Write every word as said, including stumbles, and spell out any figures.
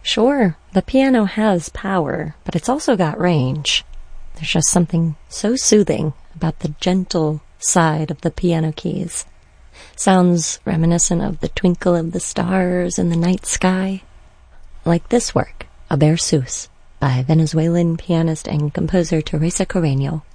Sure, the piano has power, but it's also got range. There's just something so soothing about the gentle side of the piano keys. Sounds reminiscent of the twinkle of the stars in the night sky. Like this work, A Berceuse, by Venezuelan pianist and composer Teresa Carreño.